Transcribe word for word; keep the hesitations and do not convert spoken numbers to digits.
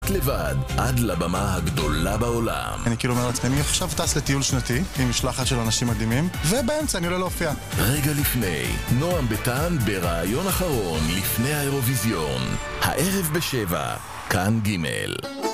את לבד עד לבמה הגדולה בעולם. אני כאילו אומר לעצמי, אני עכשיו טס לטיול שנתי עם משלחת של אנשים מדהימים, ובאמצע אני עולה להופיע. רגע לפני, נועם ביטן ברעיון אחרון לפני האירוויזיון. הערב בשבע, כאן ג'